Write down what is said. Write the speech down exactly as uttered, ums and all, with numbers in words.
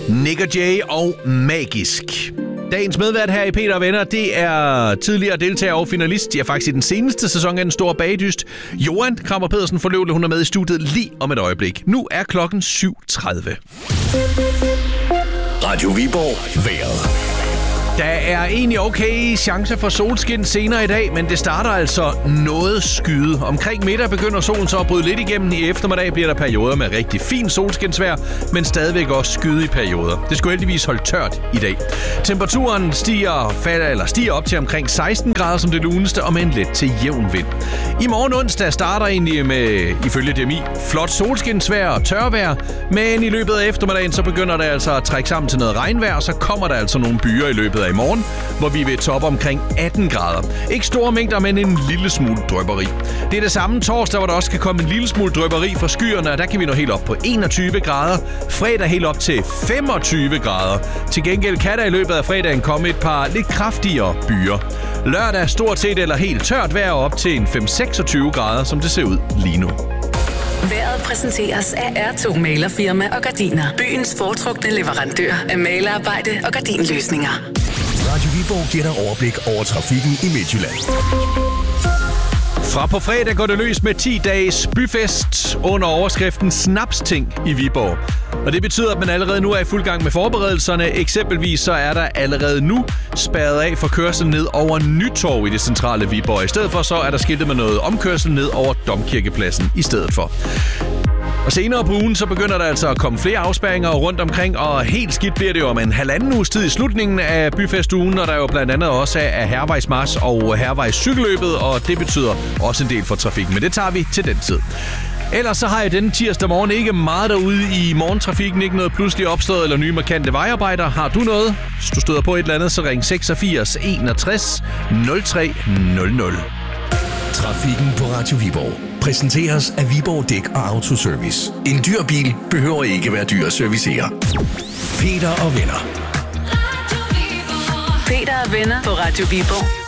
Nick og Jay og Magisk. Dagens medvært her i Peter og Venner, det er tidligere deltager og finalist. Ja, faktisk i den seneste sæson af Den Store Bagedyst. Johan Krammer Pedersen Forløvle, hun er med i studiet lige om et øjeblik. Nu er klokken syv tredive. Radio Viborg Vejret. Der er egentlig okay chance for solskin senere i dag, men det starter altså noget skyde. Omkring middag begynder solen så at bryde lidt igennem. I eftermiddag bliver der perioder med rigtig fin solskinsvejr, men stadigvæk også skyde i perioder. Det skulle heldigvis holde tørt i dag. Temperaturen stiger, falder, eller stiger op til omkring seksten grader som det luneste, og med en let til jævn vind. I morgen onsdag starter egentlig med, ifølge D M I, flot solskinsvejr og tørvejr, men i løbet af eftermiddagen så begynder det altså at trække sammen til noget regnvejr, og så kommer der altså nogle byer i løbet af i morgen, hvor vi vil toppe omkring atten grader. Ikke store mængder, men en lille smule drypperi. Det er det samme torsdag, hvor der også kan komme en lille smule drypperi fra skyerne, og der kan vi nå helt op på enogtyve grader. Fredag helt op til femogtyve grader. Til gengæld kan der i løbet af fredagen komme et par lidt kraftigere byer. Lørdag stort set eller helt tørt vejr op til en fem til seksogtyve grader, som det ser ud lige nu. Vejret præsenteres af R to Malerfirma og Gardiner. Byens foretrukne leverandør af malerarbejde og gardinløsninger. Radio Viborg giver dig overblik over trafikken i Midtjylland. Fra på fredag går det løs med ti dages byfest under overskriften Snapsting i Viborg. Og det betyder, at man allerede nu er i fuld gang med forberedelserne. Eksempelvis så er der allerede nu spærret af for kørsel ned over Nytorv i det centrale Viborg. I stedet for så er der skiltet med noget omkørsel ned over Domkirkepladsen i stedet for. Og senere på ugen, så begynder der altså at komme flere afspærringer rundt omkring, og helt skidt bliver det jo om en halvanden uges tid i slutningen af byfestugen, og der er jo blandt andet også af Hærvejsmarch og Hærvejs cykelløbet, og det betyder også en del for trafikken, men det tager vi til den tid. Ellers så har jeg denne tirsdag morgen ikke meget derude i morgentrafikken, ikke noget pludselig opstået eller nye markante vejarbejder. Har du noget? Hvis du støder på et eller andet, så ring seksogfirs enogtres nul tre nul nul. Trafikken på Radio Viborg præsenteres af Viborg Dæk og Autoservice. En dyr bil behøver ikke være dyr at servicere. Peter og Venner. Peter og Venner på Radio Viborg.